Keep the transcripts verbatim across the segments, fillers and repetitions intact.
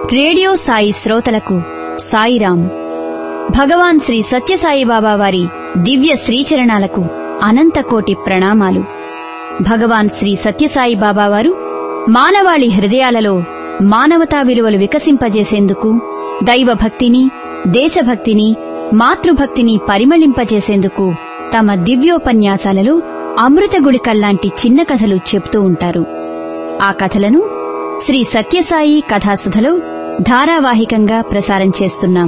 Radio Sai శ్రోతలకు సాయిరాం. భగవాన్ శ్రీ సత్యసాయిబాబా వారి దివ్య శ్రీచరణాలకు అనంతకోటి ప్రణామాలు. భగవాన్ శ్రీ సత్యసాయిబాబా వారు మానవాళి హృదయాలలో మానవతా విలువలు వికసింపజేసేందుకు, దైవభక్తిని, దేశభక్తిని, మాతృభక్తిని పరిమళింపజేసేందుకు తమ దివ్యోపన్యాసాలలో అమృత గుళికల్లాంటి చిన్న కథలు చెప్తూ ఉంటారు. ఆ కథలను శ్రీ సత్యసాయి కథాసుధలో ధారావాహికంగా ప్రసారం చేస్తున్నాం.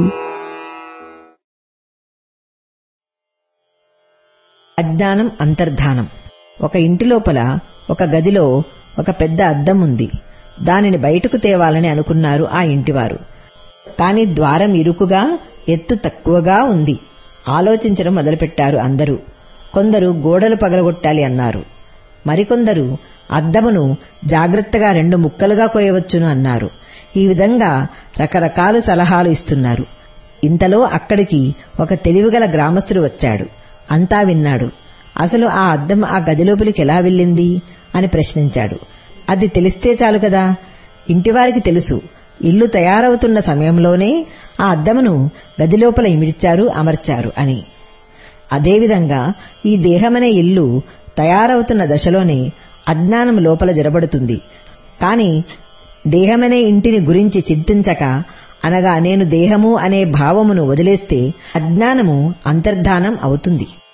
అజ్ఞానం అంతర్ధానం. ఒక ఇంటి లోపల ఒక గదిలో ఒక పెద్ద అద్దం ఉంది. దానిని బయటకు తేవాలని అనుకున్నారు ఆ ఇంటివారు. కాని ద్వారం ఇరుకుగా, ఎత్తు తక్కువగా ఉంది. ఆలోచించడం మొదలుపెట్టారు అందరూ. కొందరు గోడలు పగలగొట్టాలి అన్నారు. మరికొందరు అద్దమును జాగ్రత్తగా రెండు ముక్కలుగా కోయవచ్చును అన్నారు. ఈ విధంగా రకరకాల సలహాలు ఇస్తున్నారు. ఇంతలో అక్కడికి ఒక తెలివిగల గ్రామస్తుడు వచ్చాడు. అంతా విన్నాడు. అసలు ఆ అద్దం ఆ గదిలోపలికి ఎలా వెళ్ళింది అని ప్రశ్నించాడు. అది తెలిస్తే చాలు కదా. ఇంటివారికి తెలుసు, ఇల్లు తయారవుతున్న సమయంలోనే ఆ అద్దమును గదిలోపల ఇమిడ్చారు, అమర్చారు అని. అదేవిధంగా ఈ దేహమనే ఇల్లు తయారవుతున్న దశలోనే అజ్ఞానం లోపల జరబడుతుంది. కాని దేహమనే ఇంటిని గురించి చింతించక, అనగా నేను దేహము అనే భావమును వదిలేస్తే అజ్ఞానము అంతర్ధానం అవుతుంది.